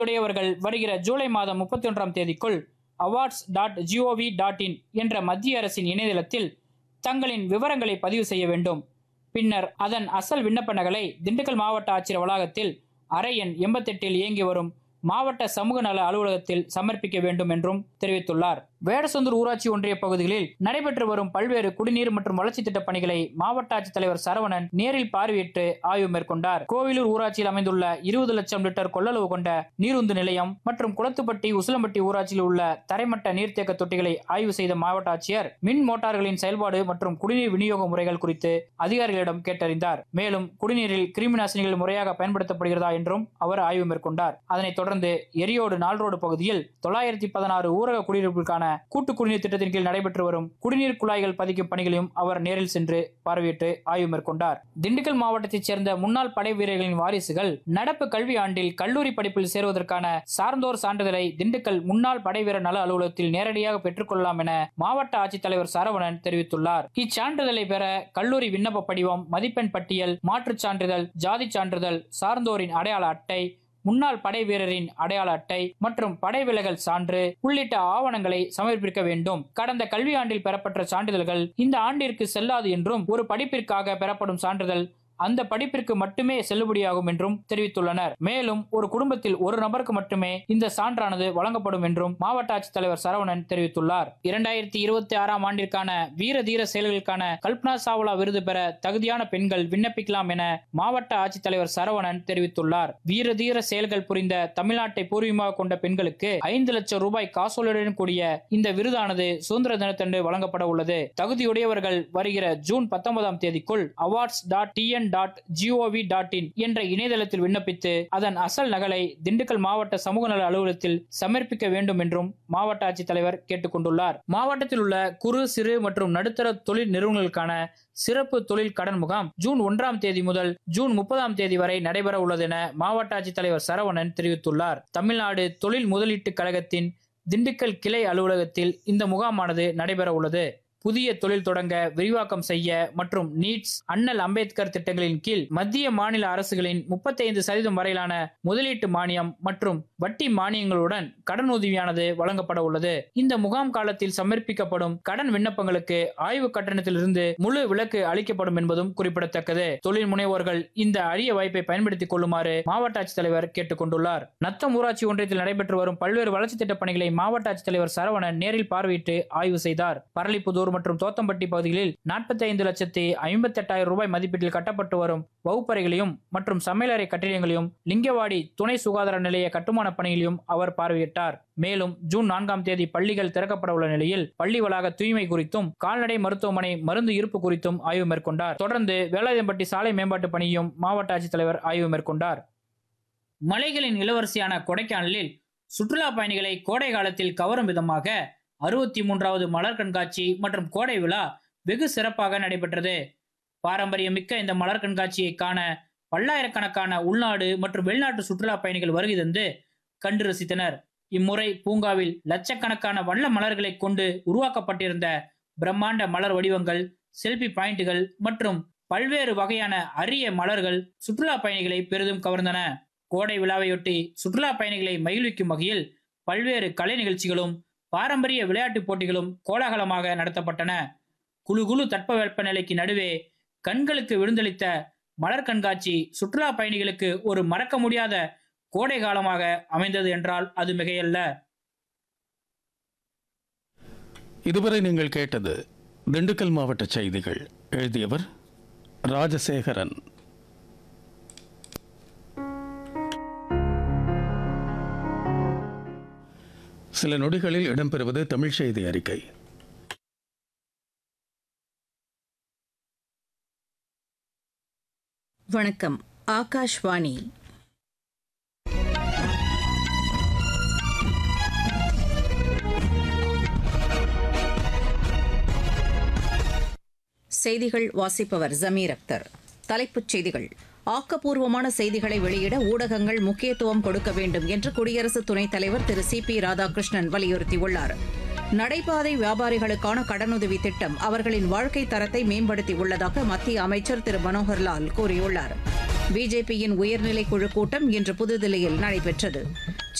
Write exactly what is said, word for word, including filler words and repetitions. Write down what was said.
உடையவர்கள் வருகிற ஜூலை மாதம் முப்பத்தி ஒன்றாம் தேதிக்குள் awards dot gov dot in என்ற மத்திய அரசின் இணையதளத்தில் தங்களின் விவரங்களை பதிவு செய்ய வேண்டும். பின்னர் அதன் அசல் விண்ணப்ப நகலை திண்டுக்கல் மாவட்ட ஆட்சியர் வளாகத்தில் அறை எண் எண்பத்தி எட்டில் இயங்கி வரும் மாவட்ட சமூக நல அலுவலகத்தில் சமர்ப்பிக்க வேண்டும் என்றும் தெரிவித்துள்ளார். வேடசந்தூர் ஊராட்சி ஒன்றிய பகுதிகளில் நடைபெற்று வரும் பல்வேறு குடிநீர் மற்றும் வளர்ச்சி திட்ட பணிகளை மாவட்ட ஆட்சித்தலைவர் சரவணன் நேரில் பார்வையிட்டு ஆய்வு மேற்கொண்டார். கோவிலூர் ஊராட்சியில் அமைந்துள்ள இருபது லட்சம் லிட்டர் கொள்ளளவு கொண்ட நீருந்து நிலையம் மற்றும் குளத்துப்பட்டி உசிலம்பட்டி ஊராட்சியில் உள்ள தரைமட்ட நீர்த்தேக்க தொட்டிகளை ஆய்வு செய்த மாவட்ட ஆட்சியர் மின் மோட்டார்களின் செயல்பாடு மற்றும் குடிநீர் விநியோக முறைகள் குறித்து அதிகாரிகளிடம் கேட்டறிந்தார். மேலும் குடிநீரில் கிருமி நாசினிகள் முறையாக பயன்படுத்தப்படுகிறதா என்றும் அவர் ஆய்வு மேற்கொண்டார். அதனைத் தொடர்ந்து எரியோடு நால்ரோடு பகுதியில் தொள்ளாயிரத்தி பதினாறு ஊரக குடியிருப்புக்கான கூட்டு குடிநீர் திட்டத்தின் கீழ் நடைபெற்று வரும் குடிநீர் குழாய்கள் பதிக்கும் பணிகளையும் அவர் நேரில் சென்று பார்வையிட்டு ஆய்வு மேற்கொண்டார். திண்டுக்கல் மாவட்டத்தைச் சேர்ந்த முன்னாள் படை வீரர்களின் வாரிசுகள் நடப்பு கல்வி ஆண்டில் கல்லூரி படிப்பில் சேருவதற்கான சார்ந்தோர் சான்றிதழை திண்டுக்கல் முன்னாள் படை வீரர் நல அலுவலகத்தில் நேரடியாக பெற்றுக் கொள்ளலாம் என மாவட்ட ஆட்சித்தலைவர் சரவணன் தெரிவித்துள்ளார். இச்சான்றிதழை பெற கல்லூரி விண்ணப்ப படிவம், மதிப்பெண் பட்டியல், மாற்றுச் சான்றிதழ், ஜாதி சான்றிதழ், சார்ந்தோரின் அடையாள அட்டை, முன்னாள் படை வீரரின் அடையாள அட்டை மற்றும் படை விலகல் சான்று உள்ளிட்ட ஆவணங்களை சமர்ப்பிக்க வேண்டும். கடந்த கல்வியாண்டில் பெறப்பட்ட சான்றிதழ்கள் இந்த ஆண்டிற்கு செல்லாது என்றும் ஒரு படிப்பிற்காக பெறப்படும் சான்றிதழ் அந்த படிப்பிற்கு மட்டுமே செல்லுபடியாகும் என்றும் தெரிவித்துள்ளனர். மேலும் ஒரு குடும்பத்தில் ஒரு நபருக்கு மட்டுமே இந்த சான்றானது வழங்கப்படும் என்றும் மாவட்ட ஆட்சித்தலைவர் சரவணன் தெரிவித்துள்ளார். இரண்டாயிரத்தி இருபத்தி ஆறாம் ஆண்டிற்கான வீர தீர செயல்களுக்கான கல்பனா சாவ்லா விருது பெற தகுதியான பெண்கள் விண்ணப்பிக்கலாம் என மாவட்ட ஆட்சித்தலைவர் சரவணன் தெரிவித்துள்ளார். வீர தீர செயல்கள் புரிந்த தமிழ்நாட்டை பூர்வீகமாக கொண்ட பெண்களுக்கு ஐந்து லட்சம் ரூபாய் காசோலையுடன் கூடிய இந்த விருதானது சுதந்திர தினத்தன்று வழங்கப்பட உள்ளது. தகுதியுடையவர்கள் வருகிற ஜூன் பத்தொன்பதாம் தேதிக்குள் awards dot TN dot gov dot in என்ற இணையதளத்தில் விண்ணப்பித்து அதன் அசல் நகலை திண்டுக்கல் மாவட்ட சமூக நல அலுவலகத்தில் சமர்ப்பிக்க வேண்டும் என்றும் மாவட்ட ஆட்சித்தலைவர் கேட்டுக் கொண்டுள்ளார். மாவட்டத்தில் உள்ள குறு சிறு மற்றும் நடுத்தர தொழில் நிறுவனங்களுக்கான சிறப்பு தொழில் கடன் முகாம் ஜூன் ஒன்றாம் தேதி முதல் ஜூன் முப்பதாம் தேதி வரை நடைபெற உள்ளது என மாவட்ட ஆட்சித்தலைவர் சரவணன் தெரிவித்துள்ளார். தமிழ்நாடு தொழில் முதலீட்டு கழகத்தின் திண்டுக்கல் கிளை அலுவலகத்தில் இந்த முகாமானது நடைபெற உள்ளது. புதிய தொழில் தொடங்க, விரிவாக்கம் செய்ய மற்றும் நீட்ஸ், அண்ணல் அம்பேத்கர் திட்டங்களின் கீழ் மத்திய மாநில அரசுகளின் முப்பத்தி ஐந்து சதவீதம் வரையிலான முதலீட்டு மானியம் மற்றும் வட்டி மானியங்களுடன் கடன் உதவியானது வழங்கப்பட உள்ளது. இந்த முகாம் காலத்தில் சமர்ப்பிக்கப்படும் கடன் விண்ணப்பங்களுக்கு ஆய்வு கட்டணத்திலிருந்து முழு விலக்கு அளிக்கப்படும் என்பதும் குறிப்பிடத்தக்கது. தொழில் முனைவோர்கள் இந்த அரிய வாய்ப்பை பயன்படுத்திக் கொள்ளுமாறு மாவட்ட ஆட்சித்தலைவர் கேட்டுக் கொண்டுள்ளார். நத்தம் ஊராட்சி ஒன்றியத்தில் நடைபெற்று வரும் பல்வேறு வளர்ச்சி திட்ட பணிகளை மாவட்ட ஆட்சித்தலைவர் சரவணன் நேரில் பார்வையிட்டு ஆய்வு செய்தார். பரளிப்புதூர் மற்றும் தோத்தம்பட்டி பகுதிகளில் நாற்பத்தி ஐந்து லட்சத்தி ஐம்பத்தி எட்டாயிரம் ரூபாய் மதிப்பீட்டில் கட்டப்பட்டு வரும் வகுப்பறைகளையும் மற்றும் சமையலறை கட்டிடங்களையும், லிங்கவாடி துணை சுகாதார நிலைய கட்டுமான பணிகளையும் அவர் பார்வையிட்டார். மேலும் ஜூன் நான்காம் தேதி பள்ளிகள் திறக்கப்பட உள்ள நிலையில் பள்ளி வளாக தூய்மை குறித்தும், கால்நடை மருத்துவமனை மருந்து இருப்பு குறித்தும் ஆய்வு மேற்கொண்டார். தொடர்ந்து வேலாயுதம்பட்டி சாலை மேம்பாட்டு பணியையும் மாவட்ட ஆட்சித்தலைவர் ஆய்வு மேற்கொண்டார். மலைகளின் இளவரசியான கொடைக்கானலில் சுற்றுலா பயணிகளை கோடை காலத்தில் கவரும் விதமாக அறுபத்தி மூன்றாவது மலர் கண்காட்சி மற்றும் கோடை விழா வெகு சிறப்பாக நடைபெற்றது. பாரம்பரியமிக்க இந்த மலர் கண்காட்சியை காண பல்லாயிரக்கணக்கான உள்நாடு மற்றும் வெளிநாட்டு சுற்றுலா பயணிகள் வருகை தந்து கண்டு ரசித்தனர். இம்முறை பூங்காவில் லட்சக்கணக்கான வண்ண மலர்களை கொண்டு உருவாக்கப்பட்டிருந்த பிரம்மாண்ட மலர் வடிவங்கள், செல்பி பாயிண்டுகள் மற்றும் பல்வேறு வகையான அரிய மலர்கள் சுற்றுலா பயணிகளை பெரிதும் கவர்ந்தன. கோடை விழாவையொட்டி சுற்றுலா பயணிகளை மகிழ்விக்கும் வகையில் பல்வேறு கலை நிகழ்ச்சிகளும் பாரம்பரிய விளையாட்டுப் போட்டிகளும் கோலாகலமாக நடத்தப்பட்டன. குழு குழு தட்பவெப்ப நிலைக்கு நடுவே கண்களுக்கு விருந்தளித்த மலர் கண்காட்சி சுற்றுலா பயணிகளுக்கு ஒரு மறக்க முடியாத கோடை காலமாக அமைந்தது என்றால் அது மிகையல்ல. இதுவரை நீங்கள் கேட்டது திண்டுக்கல் மாவட்ட செய்திகள். எழுதியவர் ராஜசேகரன். சில நொடிகளில் இடம்பெறுவது தமிழ் செய்தி அறிக்கை. வணக்கம், ஆகாஷ்வாணி. செய்திகள் வாசிப்பவர் ஜமீர் அக்தர். தலைப்புச் செய்திகள். ஆக்கப்பூர்வமான செய்திகளை வெளியிட ஊடகங்கள் முக்கியத்துவம் கொடுக்க வேண்டும் என்று குடியரசு துணைத் தலைவர் திரு சி பி ராதாகிருஷ்ணன் வலியுறுத்தியுள்ளார். நடைபாதை வியாபாரிகளுக்கான கடனுதவி திட்டம் அவர்களின் வாழ்க்கை தரத்தை மேம்படுத்தியுள்ளதாக மத்திய அமைச்சர் திரு மனோகர்லால் கூறியுள்ளார். பிஜேபியின் உயர்நிலை குழு கூட்டம் இன்று புதுதில்லியில் நடைபெற்றது.